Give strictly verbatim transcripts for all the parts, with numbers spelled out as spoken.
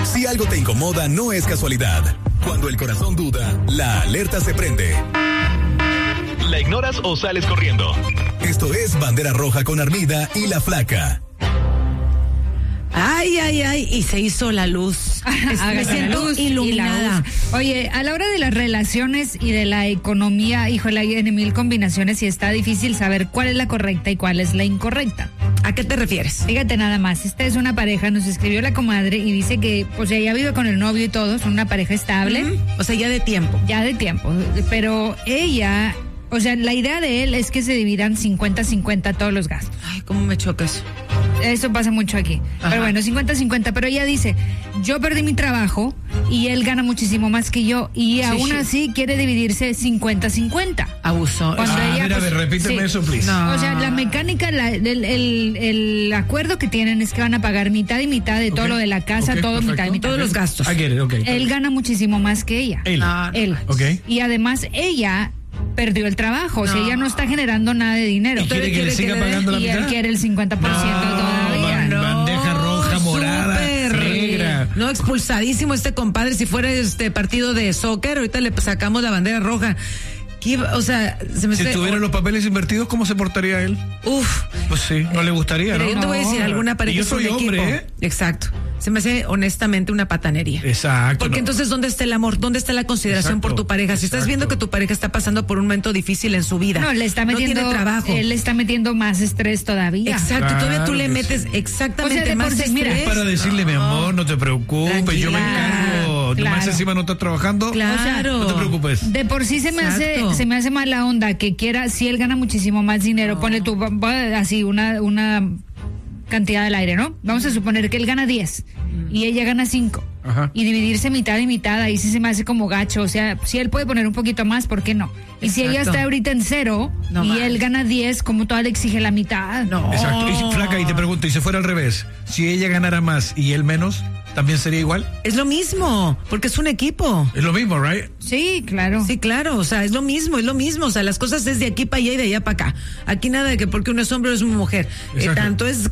Si algo te incomoda, no es casualidad. Cuando el corazón duda, la alerta se prende. ¿La ignoras o sales corriendo? Esto es Bandera Roja con Armida y La Flaca. Ay, ay, ay, y se hizo la luz. Me siento luz iluminada. Oye, a la hora de las relaciones y de la economía, híjole, hay en mil combinaciones y está difícil saber cuál es la correcta y cuál es la incorrecta. ¿A qué te refieres? Fíjate nada más, esta es una pareja, nos escribió la comadre y dice que, pues ella vive con el novio y todo, son una pareja estable. Uh-huh. O sea, ya de tiempo. Ya de tiempo, pero ella, o sea, la idea de él es que se dividan cincuenta cincuenta todos los gastos. Ay, cómo me choca eso. Eso pasa mucho aquí. Ajá. Pero bueno, cincuenta cincuenta. Pero ella dice, yo perdí mi trabajo y él gana muchísimo más que yo. Y sí, aún sí. así quiere dividirse cincuenta cincuenta. Abusó. Cuando ah, ella, mira, pues, repíteme sí. eso, please. No. O sea, la mecánica, la, el, el, el acuerdo que tienen es que van a pagar mitad y mitad de okay. todo lo de la casa, okay, todo perfecto. mitad y mitad. Todos los gastos. I get it, okay. Él gana muchísimo más que ella. Él. No, él. Okay. Y además ella perdió el trabajo, no. o sea, ella no está generando nada de dinero. ¿Y quiere que le siga pagando la mitad? Y él quiere el cincuenta por ciento no, todavía. No, bandeja roja, morada, negra. No, expulsadísimo este compadre. Si fuera este partido de soccer, ahorita le sacamos la bandera roja. O sea, se me si se... tuvieran los papeles invertidos, ¿cómo se portaría él? Uf. Pues sí, no le gustaría, pero ¿no? Yo te voy a decir, alguna pareja. Y yo soy hombre, equipo. ¿eh? Exacto. Se me hace honestamente una patanería. Exacto. Porque no. entonces, ¿dónde está el amor? ¿Dónde está la consideración exacto, por tu pareja? Si exacto. estás viendo que tu pareja está pasando por un momento difícil en su vida. No, le está metiendo. No tiene trabajo. Él le está metiendo más estrés todavía. Exacto. Claro, todavía tú le metes sí. exactamente o sea, más sí, estrés. mira, para decirle, no. mi amor, no te preocupes, tranquila, yo me encargo. Claro. Nomás encima no estás trabajando. Claro. No te preocupes. De por sí se me exacto. hace, se me hace mala onda que quiera, si él gana muchísimo más dinero, no. ponle tú así una, una cantidad al aire, ¿no? Vamos a suponer que él gana diez mm. y ella gana cinco. Ajá. Y dividirse mitad y mitad, ahí sí se me hace como gacho. O sea, si él puede poner un poquito más, ¿por qué no? Y exacto. si ella está ahorita en cero no y más. él gana diez, ¿cómo toda le exige la mitad? No. Exacto. Y flaca, y te pregunto, ¿y si fuera al revés? Si ella ganara más y él menos, ¿también sería igual? Es lo mismo, porque es un equipo. Es lo mismo, ¿right? Sí, claro. Sí, claro, o sea, es lo mismo, es lo mismo. O sea, las cosas es de aquí para allá y de allá para acá. Aquí nada de que porque uno es hombre o es una mujer. Eh, tanto es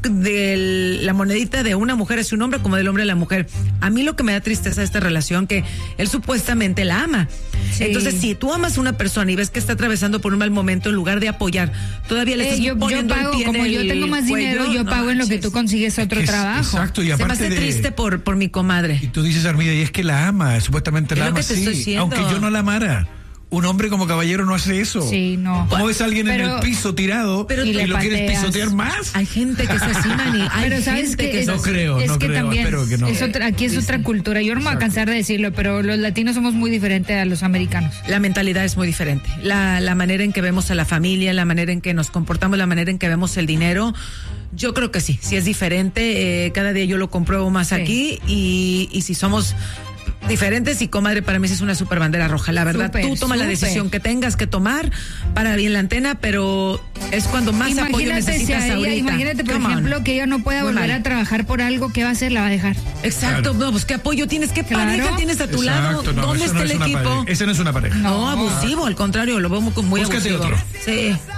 de la monedita de una mujer es un hombre como del hombre a la mujer. A mí lo que me da tristeza de esta relación, que él supuestamente la ama. Sí. Entonces, si tú amas a una persona y ves que está atravesando por un mal momento, en lugar de apoyar, todavía le estás eh, yo, poniendo yo pago, el pie como en el yo tengo más cuello, dinero, yo no, pago en lo manches. que tú consigues otro es, trabajo. Exacto, y aparte se me hace de, triste por, por mi comadre. Y tú dices, Armida, y es que la ama, supuestamente la ama, sí, aunque yo no la amara. Un hombre como caballero no hace eso. Sí, no. ¿Cómo ves a alguien pero, en el piso tirado pero y, y lo pateas. quieres pisotear más? Hay gente que se asesina y hay pero sabes gente que, que es, no creo, es no que creo, también espero que no. Es otra, aquí es sí, otra sí. cultura. Yo no me voy a cansar de decirlo, pero los latinos somos muy diferentes a los americanos. La mentalidad es muy diferente. La, la manera en que vemos a la familia, la manera en que nos comportamos, la manera en que vemos el dinero. Yo creo que sí, sí es diferente. Eh, cada día yo lo compruebo más sí. aquí y, y si somos diferentes y comadre, para mí es una super bandera roja, la verdad. Super, tú tomas la decisión que tengas que tomar para bien la antena, pero es cuando más imagínate apoyo necesitas si ella, ahorita. Imagínate, por Come ejemplo, on. que ella no pueda Muy volver mal. a trabajar por algo, ¿qué va a hacer? La va a dejar. Exacto, claro. no, pues qué apoyo tienes, qué claro. pareja tienes a tu Exacto, lado, no, ¿dónde está no el es equipo? Ese no es una pareja. No, abusivo, al contrario, lo veo muy, muy Búscate abusivo. otro. Sí.